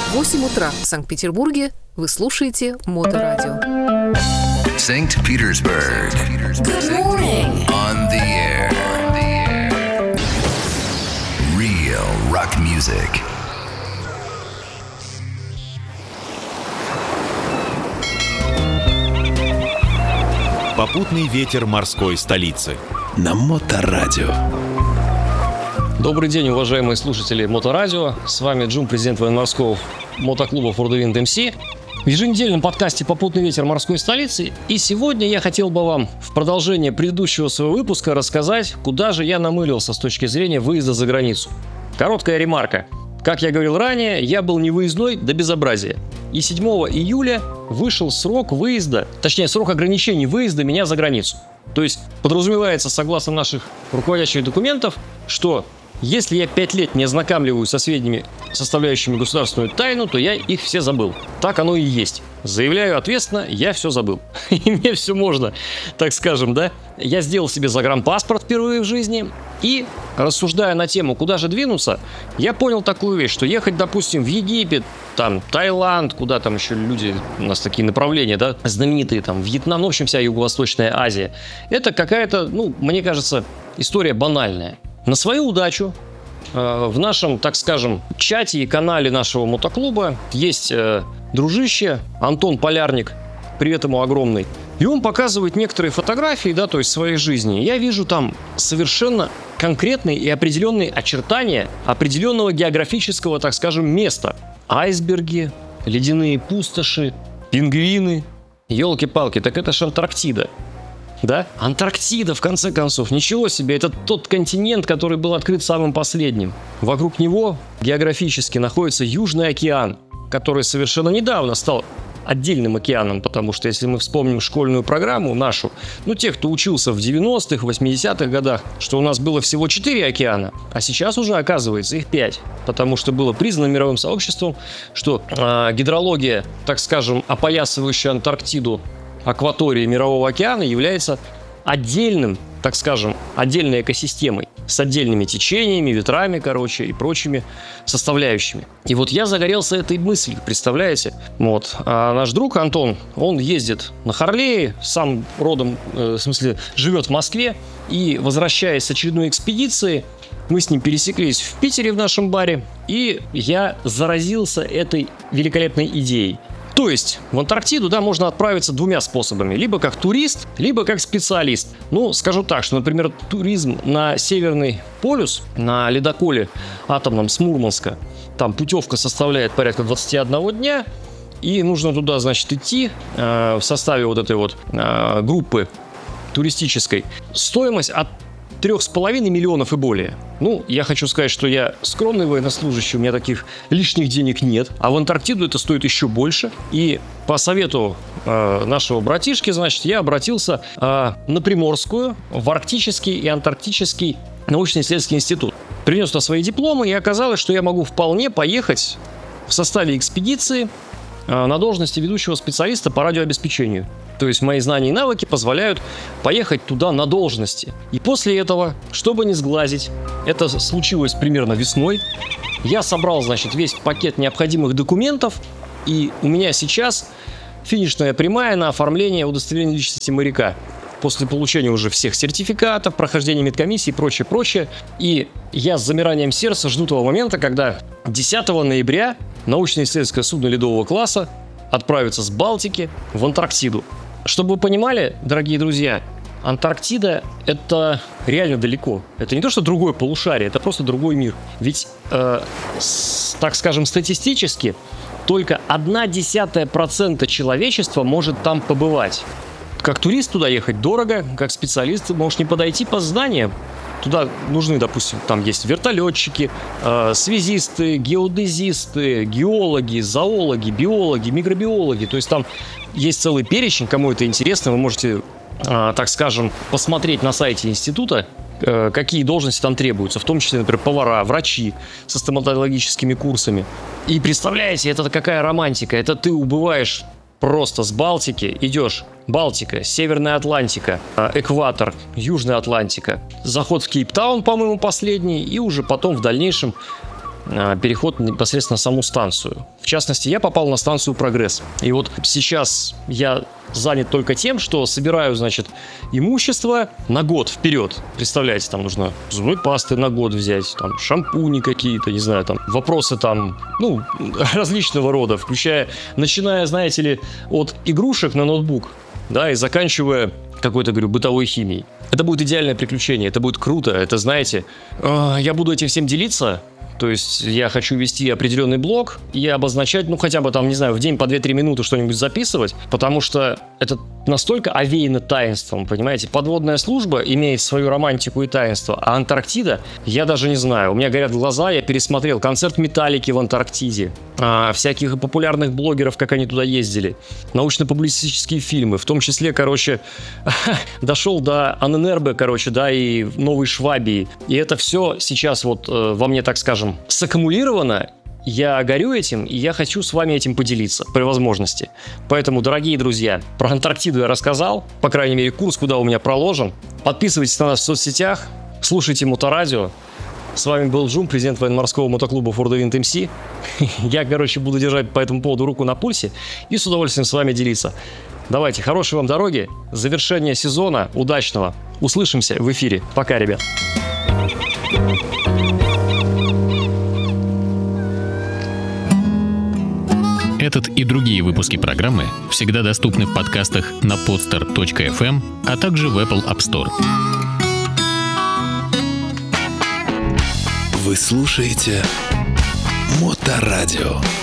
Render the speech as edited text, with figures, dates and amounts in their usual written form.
8 утра в Санкт-Петербурге. Вы слушаете Моторадио. Санкт-Петербург. Good morning. On the air. Real rock music. Попутный ветер морской столицы. На Моторадио. Добрый день, уважаемые слушатели Моторадио. С вами Джум, президент военно-морского мотоклуба For the Wind MC. В еженедельном подкасте «Попутный ветер морской столицы». И сегодня я хотел бы вам в продолжение предыдущего своего выпуска рассказать, куда же я намылился с точки зрения выезда за границу. Короткая ремарка. Как я говорил ранее, я был невыездной до безобразия. И 7 июля вышел срок выезда, точнее срок ограничений выезда меня за границу. То есть подразумевается, согласно наших руководящих документов, что если я 5 лет не ознакомливаюсь со сведениями, составляющими государственную тайну, то я их все забыл. Так оно и есть. Заявляю ответственно, я все забыл. И мне все можно, так скажем, да? Я сделал себе загранпаспорт впервые в жизни. И, рассуждая на тему, куда же двинуться, я понял такую вещь, что ехать, допустим, в Египет, там, Таиланд, куда там еще люди, у нас такие направления, да, знаменитые, там, Вьетнам, в общем, вся Юго-Восточная Азия, это какая-то, мне кажется, история банальная. На свою удачу в нашем, так скажем, чате и канале нашего мотоклуба есть дружище Антон Полярник, привет ему огромный. И он показывает некоторые фотографии, да, то есть своей жизни. Я вижу там совершенно конкретные и определенные очертания определенного географического, так скажем, места. Айсберги, ледяные пустоши, пингвины. Елки-палки, так это ж Антарктида. Да? Антарктида, в конце концов, ничего себе, это тот континент, который был открыт самым последним. Вокруг него географически находится Южный океан, который совершенно недавно стал отдельным океаном, потому что если мы вспомним школьную программу нашу, тех, кто учился в 90-х, 80-х годах, что у нас было всего 4 океана, а сейчас уже оказывается их 5, потому что было признано мировым сообществом, что гидрология, так скажем, опоясывающая Антарктиду акватории Мирового океана является отдельным, так скажем, отдельной экосистемой с отдельными течениями, ветрами, и прочими составляющими. И вот я загорелся этой мыслью, представляете? А наш друг Антон, он ездит на Харлее, сам родом, живет в Москве, и, возвращаясь с очередной экспедиции, мы с ним пересеклись в Питере в нашем баре, и я заразился этой великолепной идеей. То есть в Антарктиду, можно отправиться двумя способами. Либо как турист, либо как специалист. Скажу так, что, например, туризм на Северный полюс, на ледоколе атомном с Мурманска, там путевка составляет порядка 21 дня, и нужно туда, идти в составе вот этой вот группы туристической. Стоимость от 3,5 миллионов и более. Я хочу сказать, что я скромный военнослужащий, у меня таких лишних денег нет. А в Антарктиду это стоит еще больше. И по совету нашего братишки, я обратился на Приморскую, в Арктический и Антарктический научно-исследовательский институт. Принес туда свои дипломы, и оказалось, что я могу вполне поехать в составе экспедиции на должности ведущего специалиста по радиообеспечению. То есть мои знания и навыки позволяют поехать туда на должности. И после этого, чтобы не сглазить, это случилось примерно весной, я собрал, весь пакет необходимых документов, и у меня сейчас финишная прямая на оформление удостоверения личности моряка. После получения уже всех сертификатов, прохождения медкомиссии и прочее. И я с замиранием сердца жду того момента, когда 10 ноября научно-исследовательское судно ледового класса отправится с Балтики в Антарктиду. Чтобы вы понимали, дорогие друзья, Антарктида — это реально далеко. Это не то, что другое полушарие, это просто другой мир. Ведь, так скажем, статистически, только 0,1% человечества может там побывать. Как турист туда ехать дорого, как специалист ты можешь не подойти по зданиям. Туда нужны, допустим, там есть вертолетчики, связисты, геодезисты, геологи, зоологи, биологи, микробиологи. То есть там есть целый перечень, кому это интересно, вы можете, так скажем, посмотреть на сайте института, какие должности там требуются, в том числе, например, повара, врачи со стоматологическими курсами. И представляете, это какая романтика, это ты убываешь просто с Балтики, идешь Балтика, Северная Атлантика, экватор, Южная Атлантика, заход в Кейптаун, по-моему, последний, и уже потом в дальнейшем переход непосредственно на саму станцию. В частности, я попал на станцию «Прогресс». И вот сейчас я занят только тем, что собираю, значит, имущество на год вперед. Представляете, там нужно зубной пасты на год взять, там шампуни какие-то, не знаю, там вопросы там, различного рода, начиная, знаете ли, от игрушек на ноутбук, да, и заканчивая какой-то, говорю, бытовой химией. Это будет идеальное приключение, это будет круто, это, знаете, я буду этим всем делиться. То есть я хочу вести определенный блог и обозначать, хотя бы там, не знаю, в день по 2-3 минуты что-нибудь записывать, потому что это настолько овеяно таинством, понимаете? Подводная служба имеет свою романтику и таинство, а Антарктида, я даже не знаю, у меня горят глаза, я пересмотрел концерт Металлики в Антарктиде, всяких популярных блогеров, как они туда ездили, научно-публицистические фильмы, в том числе, дошел до Анненербе, и Новой Швабии, и это все сейчас вот во мне, так скажем, саккумулировано. Я горю этим, и я хочу с вами этим поделиться при возможности. Поэтому, дорогие друзья, про Антарктиду я рассказал, по крайней мере, курс, куда у меня проложен. Подписывайтесь на нас в соцсетях, слушайте Моторадио. С вами был Джум, президент военно-морского мотоклуба Ford Wind MC. Я, буду держать по этому поводу руку на пульсе и с удовольствием с вами делиться. Давайте, хорошей вам дороги, завершения сезона, удачного. Услышимся в эфире. Пока, ребят. Этот и другие выпуски программы всегда доступны в подкастах на podster.fm, а также в Apple App Store. Вы слушаете Моторадио.